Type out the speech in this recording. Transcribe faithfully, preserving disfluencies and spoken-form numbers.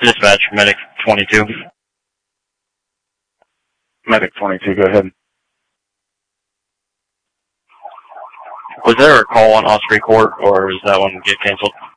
Dispatch, Medic twenty-two. Medic twenty-two, go ahead. Was there a call on Osprey Court, or does that one get canceled?